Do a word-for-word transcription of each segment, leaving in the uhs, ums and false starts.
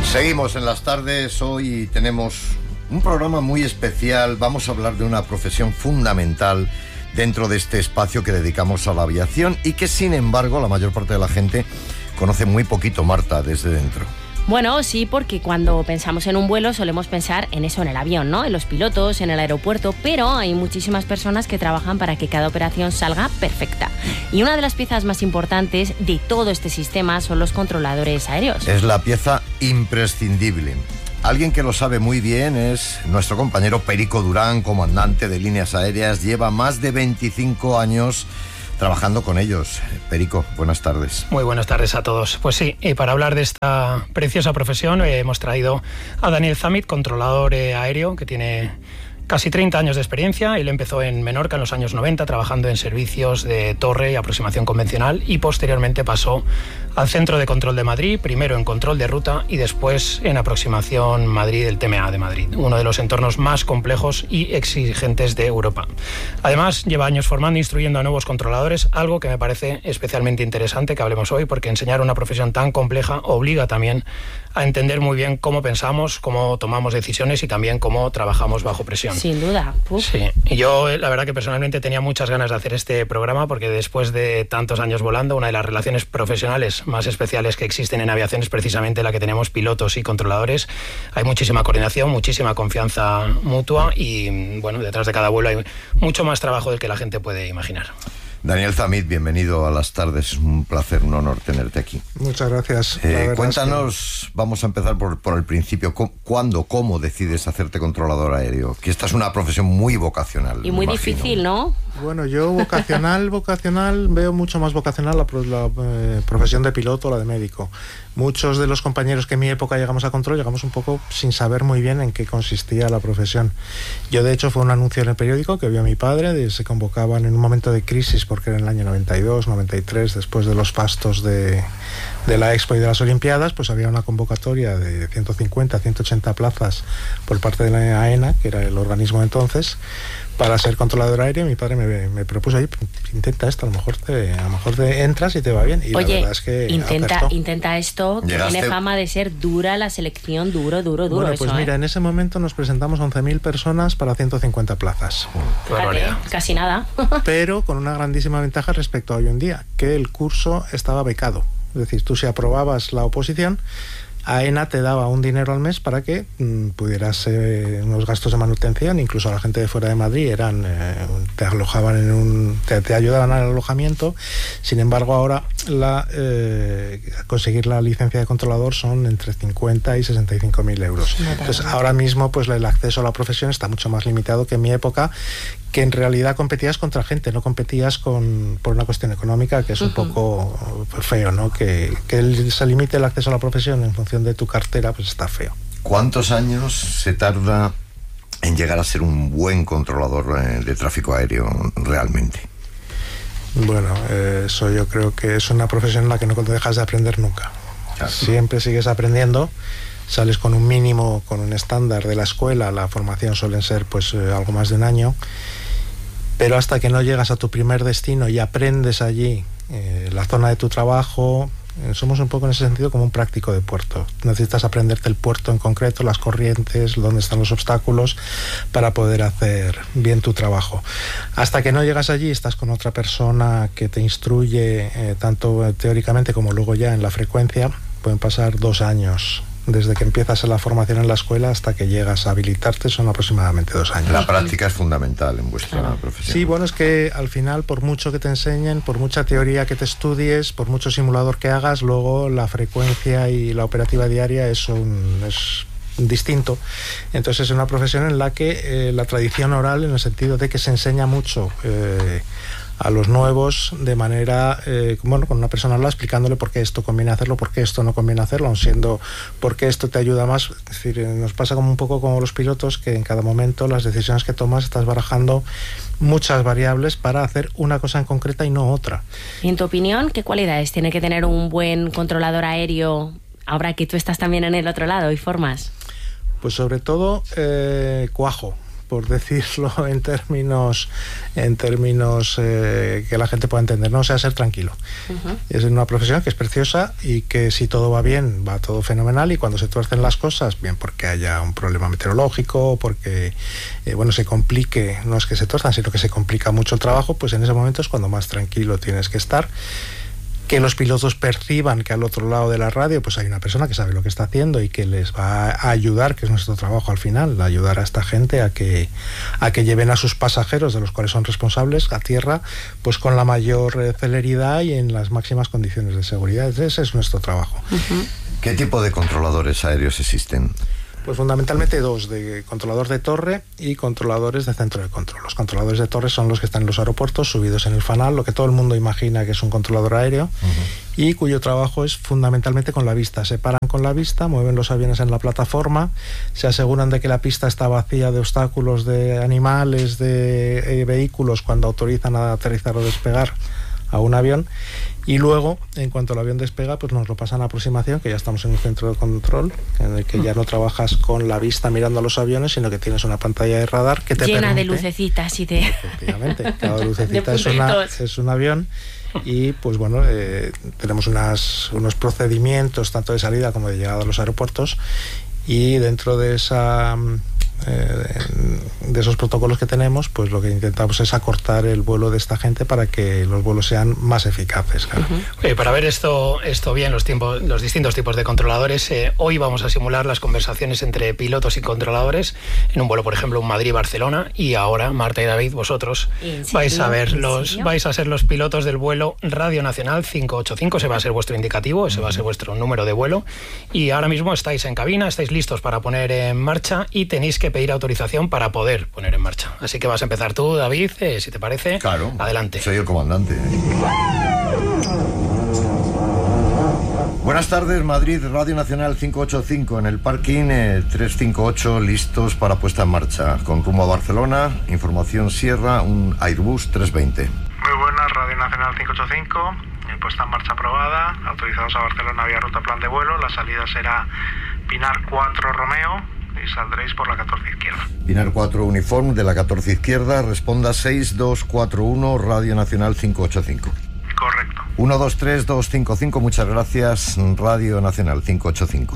Seguimos en las tardes. Hoy tenemos un programa muy especial. Vamos a hablar de una profesión fundamental dentro de este espacio que dedicamos a la aviación y que, sin embargo, la mayor parte de la gente conoce muy poquito, Marta, desde dentro. Bueno, sí, porque cuando pensamos en un vuelo solemos pensar en eso, en el avión, ¿no? En los pilotos, en el aeropuerto, pero hay muchísimas personas que trabajan para que cada operación salga perfecta. Y una de las piezas más importantes de todo este sistema son los controladores aéreos. Es la pieza imprescindible. Alguien que lo sabe muy bien es nuestro compañero Perico Durán, comandante de líneas aéreas. Lleva más de veinticinco años trabajando con ellos. Perico, buenas tardes. Muy buenas tardes a todos. Pues sí, y para hablar de esta preciosa profesión eh, hemos traído a Daniel Zamit, controlador eh, aéreo, que tiene casi treinta años de experiencia. Él empezó en Menorca en los años noventa, trabajando en servicios de torre y aproximación convencional, y posteriormente pasó al Centro de Control de Madrid, primero en control de ruta y después en aproximación Madrid, el T M A de Madrid, uno de los entornos más complejos y exigentes de Europa. Además, lleva años formando e instruyendo a nuevos controladores, algo que me parece especialmente interesante que hablemos hoy, porque enseñar una profesión tan compleja obliga también a entender muy bien cómo pensamos, cómo tomamos decisiones y también cómo trabajamos bajo presión. Sin duda. Uf. Sí, y yo la verdad que personalmente tenía muchas ganas de hacer este programa, porque después de tantos años volando, una de las relaciones profesionales más especiales que existen en aviación es precisamente la que tenemos pilotos y controladores. Hay muchísima coordinación, muchísima confianza mutua y, bueno, detrás de cada vuelo hay mucho más trabajo del que la gente puede imaginar. Daniel Zamit, bienvenido a las tardes. Es un placer, un honor tenerte aquí. Muchas gracias. Eh, cuéntanos, que... vamos a empezar por, por el principio. ¿Cuándo, cómo decides hacerte controlador aéreo? Que esta es una profesión muy vocacional. Y muy difícil, ¿no? Bueno, yo vocacional, vocacional, veo mucho más vocacional la, la eh, profesión de piloto, la de médico. Muchos de los compañeros que en mi época llegamos a control, llegamos un poco sin saber muy bien en qué consistía la profesión. Yo, de hecho, fue un anuncio en el periódico que vio a mi padre, de, se convocaban en un momento de crisis, porque era en el año noventa y dos, noventa y tres, después de los fastos de, de la Expo y de las Olimpiadas, pues había una convocatoria de ciento cincuenta, ciento ochenta plazas por parte de la AENA, que era el organismo entonces, para ser controlador aéreo. Mi padre me, me propuso ahí, intenta esto, a lo mejor te, a lo mejor te entras y te va bien. Y Oye, la verdad es que intenta, intenta esto, que ¿Llegaste? Tiene fama de ser dura la selección, duro, duro, duro. Bueno, pues eso, mira, ¿eh? en ese momento nos presentamos once mil personas para ciento cincuenta plazas. Fíjate, casi nada. Pero con una grandísima ventaja respecto a hoy en día, que el curso estaba becado. Es decir, tú si aprobabas la oposición, AENA te daba un dinero al mes para que mmm, pudieras eh, unos gastos de manutención, incluso a la gente de fuera de Madrid eran eh, te alojaban en un te, te ayudaban al alojamiento. Sin embargo, ahora la eh, conseguir la licencia de controlador son entre cincuenta y sesenta y cinco mil euros. Entonces, ahora mismo pues el acceso a la profesión está mucho más limitado que en mi época, que en realidad competías contra gente, no competías con por una cuestión económica, que es un uh-huh. poco feo, ¿no? Que, que el, se limite el acceso a la profesión en función de tu cartera, pues está feo. ¿Cuántos años se tarda en llegar a ser un buen controlador eh, de tráfico aéreo realmente? Bueno, eh, eso yo creo que es una profesión en la que no te dejas de aprender nunca. Claro. Siempre sigues aprendiendo. Sales con un mínimo, con un estándar de la escuela, la formación suelen ser pues eh, algo más de un año, pero hasta que no llegas a tu primer destino y aprendes allí eh, la zona de tu trabajo, eh, somos un poco en ese sentido como un práctico de puerto. Necesitas aprenderte el puerto en concreto, las corrientes, dónde están los obstáculos, para poder hacer bien tu trabajo. Hasta que no llegas allí, estás con otra persona que te instruye eh, tanto teóricamente como luego ya en la frecuencia. Pueden pasar dos años desde que empiezas la formación en la escuela hasta que llegas a habilitarte, son aproximadamente dos años. La práctica es fundamental en vuestra claro. profesión. Sí, bueno, es que al final, por mucho que te enseñen, por mucha teoría que te estudies, por mucho simulador que hagas, luego la frecuencia y la operativa diaria es un... es distinto. Entonces es una profesión en la que eh, la tradición oral, en el sentido de que se enseña mucho eh, a los nuevos de manera, eh, bueno, con una persona al lado explicándole por qué esto conviene hacerlo, por qué esto no conviene hacerlo, aun siendo por qué esto te ayuda más. Es decir, nos pasa como un poco como los pilotos, que en cada momento las decisiones que tomas estás barajando muchas variables para hacer una cosa en concreta y no otra. Y en tu opinión, ¿qué cualidades tiene que tener un buen controlador aéreo ahora que tú estás también en el otro lado y formas? Pues sobre todo eh, cuajo. por decirlo en términos, en términos eh, que la gente pueda entender, ¿no? O sea, ser tranquilo. Uh-huh. Es una profesión que es preciosa y que si todo va bien, va todo fenomenal, y cuando se tuercen las cosas, bien porque haya un problema meteorológico, porque eh, bueno, se complique, no es que se tuerzan, sino que se complica mucho el trabajo, pues en ese momento es cuando más tranquilo tienes que estar. Que los pilotos perciban que al otro lado de la radio pues hay una persona que sabe lo que está haciendo y que les va a ayudar, que es nuestro trabajo al final, ayudar a esta gente a que, a que lleven a sus pasajeros, de los cuales son responsables, a tierra, pues con la mayor eh, celeridad y en las máximas condiciones de seguridad. Ese es nuestro trabajo. Uh-huh. ¿Qué tipo de controladores aéreos existen? Pues fundamentalmente dos, de controlador de torre y controladores de centro de control. Los controladores de torre son los que están en los aeropuertos, subidos en el fanal, lo que todo el mundo imagina que es un controlador aéreo, uh-huh. y cuyo trabajo es fundamentalmente con la vista. Se paran con la vista, mueven los aviones en la plataforma, se aseguran de que la pista está vacía de obstáculos, de animales, de eh, vehículos cuando autorizan a aterrizar o despegar a un avión, y luego, en cuanto el avión despega, pues nos lo pasan a aproximación, que ya estamos en un centro de control, en el que ya no trabajas con la vista mirando a los aviones, sino que tienes una pantalla de radar que te llena permite, de lucecitas y de... Efectivamente, cada lucecita es, una, es un avión, y pues bueno, eh, tenemos unas, unos procedimientos, tanto de salida como de llegada a los aeropuertos, y dentro de esa... Eh, de esos protocolos que tenemos, pues lo que intentamos es acortar el vuelo de esta gente para que los vuelos sean más eficaces, claro. Uh-huh. Oye, para ver esto, esto bien, los, tiempos, los distintos tipos de controladores, eh, hoy vamos a simular las conversaciones entre pilotos y controladores en un vuelo, por ejemplo, un Madrid-Barcelona, y ahora, Marta y David, vosotros vais a ver los, vais a ser los pilotos del vuelo Radio Nacional cinco ocho cinco, ese va a ser vuestro indicativo, ese va a ser vuestro número de vuelo, y ahora mismo estáis en cabina, estáis listos para poner en marcha y tenéis que pedir autorización para poder poner en marcha. Así que vas a empezar tú, David, eh, si te parece. Claro. Adelante. Soy el comandante. Buenas tardes, Madrid, Radio Nacional cinco ocho cinco, en el parking eh, trescientos cincuenta y ocho, listos para puesta en marcha. Con rumbo a Barcelona, información Sierra, un Airbus trescientos veinte. Muy buenas, Radio Nacional cinco ocho cinco, puesta en marcha aprobada, autorizados a Barcelona vía ruta plan de vuelo, la salida será Pinar cuatro Romeo, y saldréis por la catorce izquierda. Pinar cuatro Uniform de la catorce izquierda, responda seis dos cuatro uno, Radio Nacional cinco ocho cinco. Correcto. uno dos tres dos cinco cinco, muchas gracias, Radio Nacional cinco ocho cinco.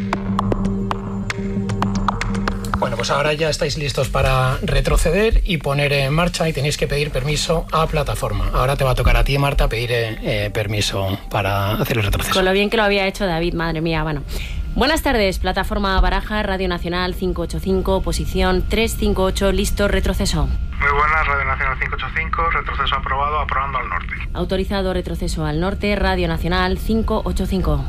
Bueno, pues ahora ya estáis listos para retroceder y poner en marcha, y tenéis que pedir permiso a plataforma. Ahora te va a tocar a ti, Marta, pedir eh, permiso para hacer el retroceso. Con lo bien que lo había hecho David, madre mía, bueno. Buenas tardes, plataforma Baraja, Radio Nacional cinco ocho cinco, posición trescientos cincuenta y ocho, listo, retroceso. Muy buenas, Radio Nacional cinco ocho cinco, retroceso aprobado, aprobando al norte. Autorizado retroceso al norte, Radio Nacional cinco ocho cinco.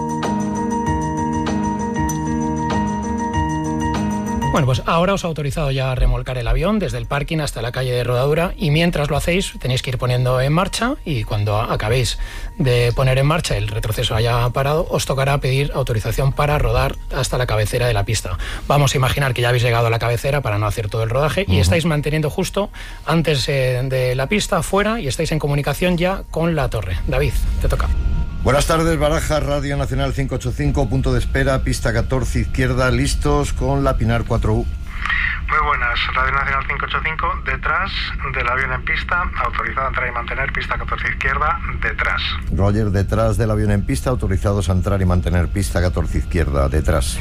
Bueno, pues ahora os ha autorizado ya a remolcar el avión desde el parking hasta la calle de Rodadura, y mientras lo hacéis tenéis que ir poniendo en marcha, y cuando acabéis de poner en marcha, el retroceso haya parado, os tocará pedir autorización para rodar hasta la cabecera de la pista. Vamos a imaginar que ya habéis llegado a la cabecera para no hacer todo el rodaje, uh-huh. y estáis manteniendo justo antes eh, de la pista, fuera, y estáis en comunicación ya con la torre. David, te toca. Buenas tardes, Baraja, Radio Nacional cinco ocho cinco, punto de espera, pista catorce izquierda, listos con la Pinar cuatro U. Muy buenas, Radio Nacional cinco ocho cinco, detrás del avión en pista, autorizado a entrar y mantener, pista catorce izquierda, detrás. Roger, detrás del avión en pista, autorizados a entrar y mantener, pista catorce izquierda, detrás.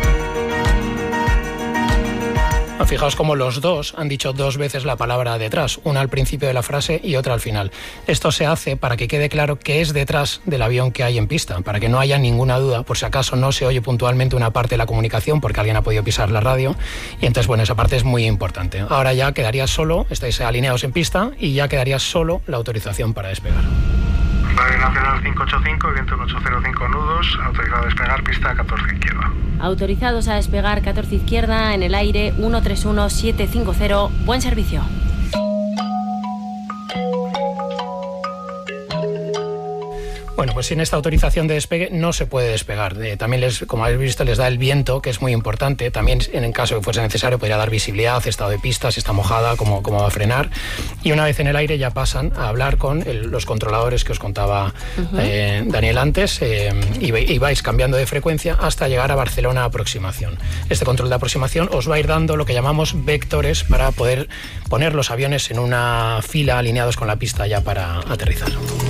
Fijaos cómo los dos han dicho dos veces la palabra detrás, una al principio de la frase y otra al final. Esto se hace para que quede claro que es detrás del avión que hay en pista, para que no haya ninguna duda, por si acaso no se oye puntualmente una parte de la comunicación porque alguien ha podido pisar la radio, y entonces, bueno, esa parte es muy importante. Ahora ya quedaría solo, estáis alineados en pista, y ya quedaría solo la autorización para despegar. Radio Nacional cinco ocho cinco, viento ocho cero cinco nudos, autorizado a despegar, pista catorce izquierda. Autorizados a despegar, catorce izquierda, en el aire uno tres uno siete cinco cero, buen servicio. Bueno, Bueno, pues sin esta autorización de despegue no se puede despegar. Eh, también, les, como habéis visto, les da el viento, que es muy importante. También, en el caso de que fuese necesario, podría dar visibilidad, estado de pista, si está mojada, cómo, cómo va a frenar. Y una vez en el aire ya pasan a hablar con el, los controladores que os contaba uh-huh. eh, Daniel antes eh, y, y vais cambiando de frecuencia hasta llegar a Barcelona aproximación. Este control de aproximación os va a ir dando lo que llamamos vectores para poder poner los aviones en una fila alineados con la pista ya para aterrizar.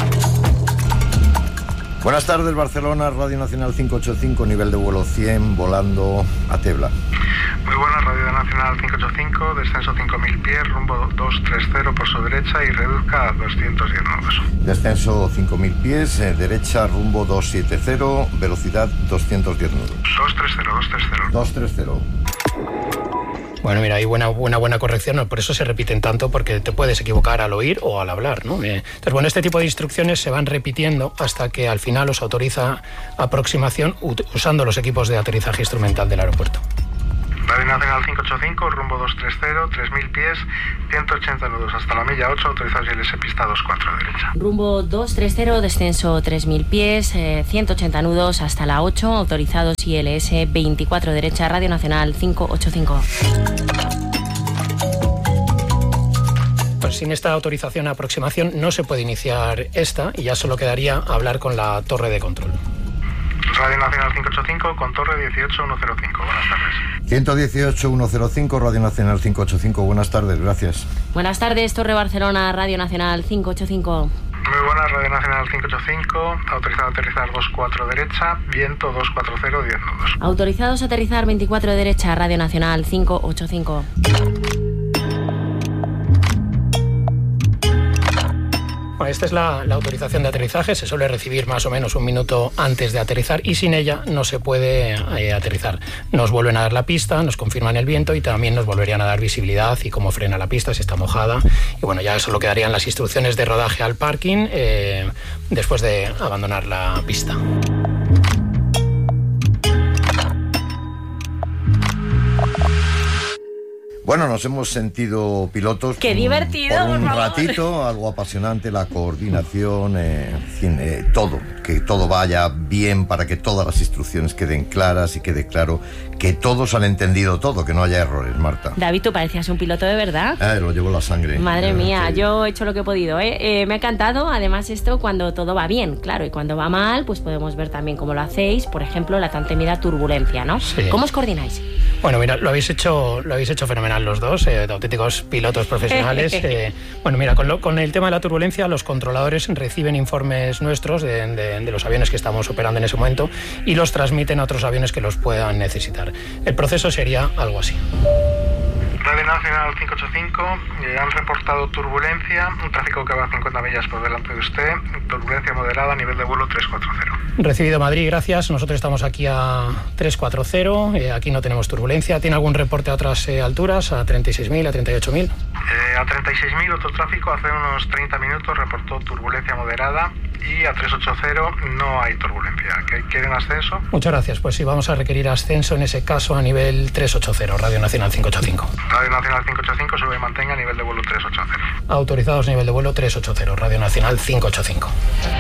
Buenas tardes, Barcelona, Radio Nacional quinientos ochenta y cinco, nivel de vuelo cien, volando a Tebla. Muy buenas, Radio Nacional quinientos ochenta y cinco, descenso cinco mil pies, rumbo doscientos treinta por su derecha y reduzca a doscientos diez nudos. Descenso cinco mil pies, eh, derecha, rumbo doscientos setenta, velocidad doscientos diez nudos. doscientos treinta, doscientos treinta. doscientos treinta. Bueno, mira, hay buena, buena, buena corrección, ¿no? Por eso se repiten tanto, porque te puedes equivocar al oír o al hablar, ¿no? Eh, entonces, bueno, este tipo de instrucciones se van repitiendo hasta que al final os autoriza aproximación usando los equipos de aterrizaje instrumental del aeropuerto. Radio Nacional quinientos ochenta y cinco, rumbo doscientos treinta, tres mil pies, ciento ochenta nudos hasta la milla ocho, autorizados I L S pista veinticuatro derecha. Rumbo doscientos treinta, descenso tres mil pies, eh, ciento ochenta nudos hasta la ocho, autorizados I L S veinticuatro derecha, Radio Nacional quinientos ochenta y cinco. Pues sin esta autorización de aproximación no se puede iniciar esta y ya solo quedaría hablar con la torre de control. Radio Nacional quinientos ochenta y cinco, con torre dieciocho mil ciento cinco. Buenas tardes. ciento dieciocho mil ciento cinco, Radio Nacional quinientos ochenta y cinco. Buenas tardes, gracias. Buenas tardes, Torre Barcelona, Radio Nacional quinientos ochenta y cinco. Muy buenas, Radio Nacional quinientos ochenta y cinco, autorizado a aterrizar veinticuatro derecha, viento doscientos cuarenta, diez nudos. Autorizados a aterrizar veinticuatro derecha, Radio Nacional quinientos ochenta y cinco. Bueno, esta es la, la autorización de aterrizaje, se suele recibir más o menos un minuto antes de aterrizar y sin ella no se puede eh, aterrizar. Nos vuelven a dar la pista, nos confirman el viento y también nos volverían a dar visibilidad y cómo frena la pista, si está mojada. Y bueno, ya solo quedarían las instrucciones de rodaje al parking eh, después de abandonar la pista. Bueno, nos hemos sentido pilotos. ¡Qué divertido! Por un por favor. ratito, algo apasionante, la coordinación, eh, en fin, eh, todo, que todo vaya bien para que todas las instrucciones queden claras y quede claro que todos han entendido todo, que no haya errores, Marta. David, tú parecías un piloto de verdad. Eh, lo llevo en la sangre. Madre eh, mía, que... yo he hecho lo que he podido, ¿eh? Eh, me ha encantado, además esto cuando todo va bien, claro, y cuando va mal, pues podemos ver también cómo lo hacéis, por ejemplo, la tan temida turbulencia, ¿no? Sí. ¿Cómo os coordináis? Bueno, mira, lo habéis hecho, lo habéis hecho fenomenal los dos, eh, auténticos pilotos profesionales. Eh, bueno, mira, con, lo, con el tema de la turbulencia, los controladores reciben informes nuestros de, de, de los aviones que estamos operando en ese momento y los transmiten a otros aviones que los puedan necesitar. El proceso sería algo así. Radio Nacional quinientos ochenta y cinco, eh, han reportado turbulencia, un tráfico que va a cincuenta millas por delante de usted, turbulencia moderada, nivel de vuelo trescientos cuarenta. Recibido Madrid, gracias. Nosotros estamos aquí a trescientos cuarenta, eh, aquí no tenemos turbulencia. ¿Tiene algún reporte a otras eh, alturas, a treinta y seis mil, a treinta y ocho mil? Eh, a treinta y seis mil, otro tráfico, hace unos treinta minutos reportó turbulencia moderada y a trescientos ochenta no hay turbulencia. ¿Quieren ascenso? Muchas gracias. Pues sí, vamos a requerir ascenso en ese caso a nivel trescientos ochenta, Radio Nacional quinientos ochenta y cinco. Radio Nacional quinientos ochenta y cinco, sube y mantenga a nivel de vuelo trescientos ochenta. Autorizados nivel de vuelo trescientos ochenta, Radio Nacional quinientos ochenta y cinco.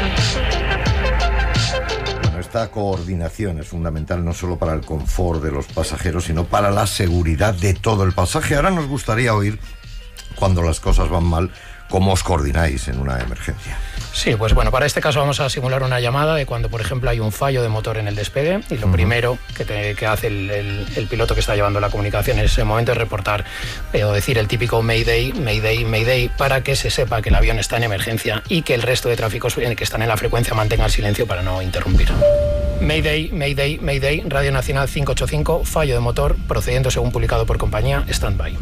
Bueno, esta coordinación es fundamental no solo para el confort de los pasajeros, sino para la seguridad de todo el pasaje. Ahora nos gustaría oír, cuando las cosas van mal, cómo os coordináis en una emergencia. Sí, pues bueno, para este caso vamos a simular una llamada de cuando, por ejemplo, hay un fallo de motor en el despegue y lo uh-huh. primero que, te, que hace el, el, el piloto que está llevando la comunicación en ese momento es reportar eh, o decir el típico Mayday, Mayday, Mayday, para que se sepa que el avión está en emergencia y que el resto de tráficos que están en la frecuencia mantengan silencio para no interrumpir. Mayday, Mayday, Mayday, Radio Nacional quinientos ochenta y cinco, fallo de motor, procediendo según publicado por compañía, stand-by.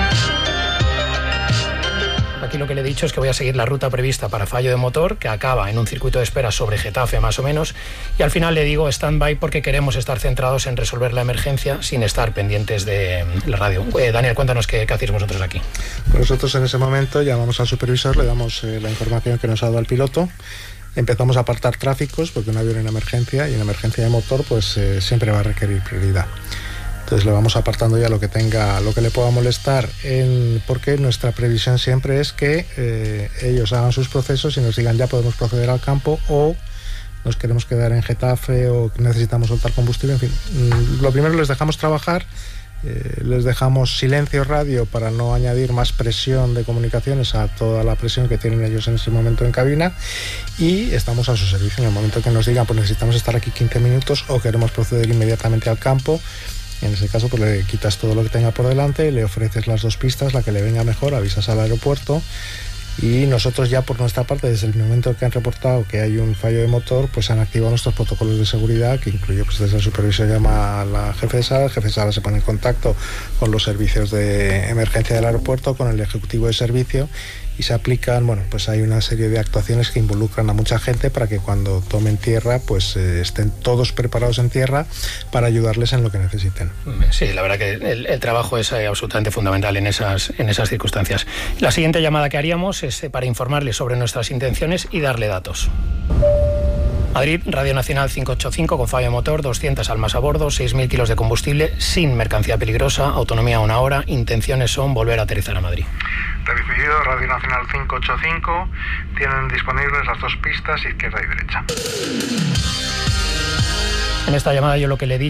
Aquí lo que le he dicho es que voy a seguir la ruta prevista para fallo de motor, que acaba en un circuito de espera sobre Getafe más o menos, y al final le digo stand-by porque queremos estar centrados en resolver la emergencia sin estar pendientes de la radio. Eh, Daniel, cuéntanos qué, qué hacéis vosotros aquí. Nosotros en ese momento llamamos al supervisor, le damos eh, la información que nos ha dado el piloto, empezamos a apartar tráficos porque un avión en emergencia y en emergencia de motor pues eh, siempre va a requerir prioridad. Entonces le vamos apartando ya lo que tenga, lo que le pueda molestar, en, porque nuestra previsión siempre es que eh, ellos hagan sus procesos y nos digan ya podemos proceder al campo o nos queremos quedar en Getafe o necesitamos soltar combustible, en fin. Lo primero, les dejamos trabajar, eh, les dejamos silencio radio para no añadir más presión de comunicaciones a toda la presión que tienen ellos en ese momento en cabina, y estamos a su servicio en el momento que nos digan pues necesitamos estar aquí quince minutos o queremos proceder inmediatamente al campo. En ese caso, pues le quitas todo lo que tenga por delante, le ofreces las dos pistas, la que le venga mejor, avisas al aeropuerto, y nosotros ya por nuestra parte, desde el momento que han reportado que hay un fallo de motor, pues han activado nuestros protocolos de seguridad, que incluye, pues desde el supervisor llama a la jefe de sala, el jefe de sala se pone en contacto con los servicios de emergencia del aeropuerto, con el ejecutivo de servicio, y se aplican, bueno, pues hay una serie de actuaciones que involucran a mucha gente para que cuando tomen tierra, pues eh, estén todos preparados en tierra para ayudarles en lo que necesiten. Sí, la verdad que el, el trabajo es eh, absolutamente fundamental en esas, en esas circunstancias. La siguiente llamada que haríamos es eh, para informarle sobre nuestras intenciones y darle datos. Madrid, Radio Nacional quinientos ochenta y cinco con fallo de motor, doscientas almas a bordo, seis mil kilos de combustible, sin mercancía peligrosa, autonomía una hora, intenciones son volver a aterrizar a Madrid. Recibido, Radio Nacional quinientos ochenta y cinco, tienen disponibles las dos pistas izquierda y derecha. En esta llamada yo lo que le he dicho